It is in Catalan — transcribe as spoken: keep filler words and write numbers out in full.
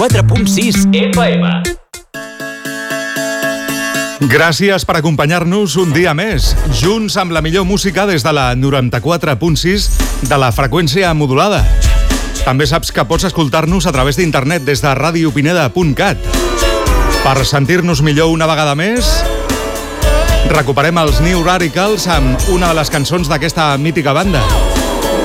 quatre punt sis F M. Gràcies per acompanyar-nos un dia més, junts amb la millor música des de la noranta-quatre punt sis de la freqüència modulada. També saps que pots escoltar-nos a través d'internet des de radio pineda punt cat. Per sentir-nos millor una vegada més, recuperem els New Radicals amb una de les cançons d'aquesta mítica banda.